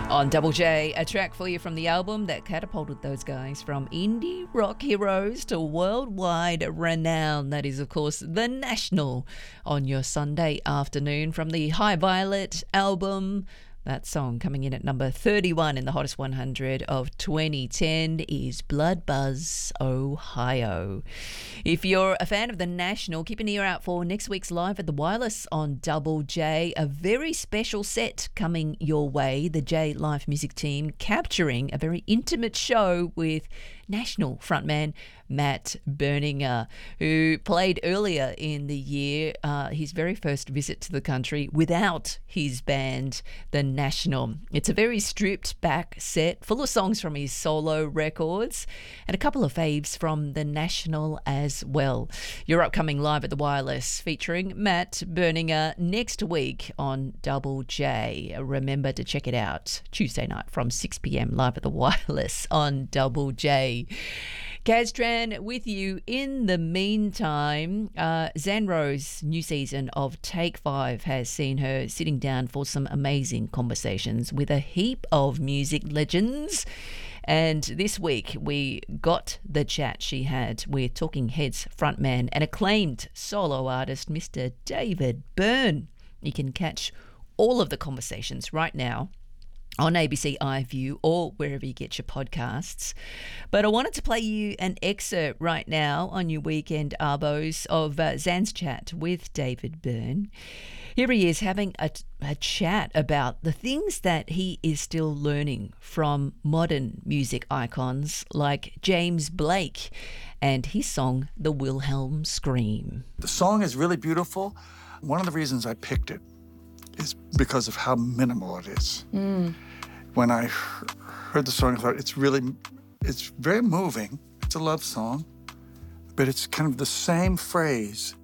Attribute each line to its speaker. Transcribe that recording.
Speaker 1: On Double J, a track for you from the album that catapulted those guys from indie rock heroes to worldwide renown. That is, of course, The National on your Sunday afternoon from the High Violet album. That song coming in at number 31 in the Hottest 100 of 2010 is Blood Buzz, Ohio. If you're a fan of The National, keep an ear out for next week's Live at the Wireless on Double J. A very special set coming your way. The J Live Music team capturing a very intimate show with National frontman Matt Berninger, who played earlier in the year his very first visit to the country without his band, The National. It's a very stripped back set full of songs from his solo records and a couple of faves from The National as well. Your upcoming Live at the Wireless featuring Matt Berninger next week on Double J. Remember to check it out Tuesday night from 6 p.m. Live at the Wireless on Double J. Kaztran with you. In the meantime, Zanro's new season of Take 5 has seen her sitting down for some amazing conversations with a heap of music legends. And this week we got the chat she had with Talking Heads frontman and acclaimed solo artist Mr. David Byrne. You can catch all of the conversations right now on ABC iView or wherever you get your podcasts. But I wanted to play you an excerpt right now on your weekend arbos of Zan's chat with David Byrne. Here he is having a chat about the things that he is still learning from modern music icons like James Blake and his song, The Wilhelm Scream.
Speaker 2: The song is really beautiful. One of the reasons I picked it is because of how minimal it is. When I heard the song, I thought it's very moving. It's a love song, but it's kind of the same phrase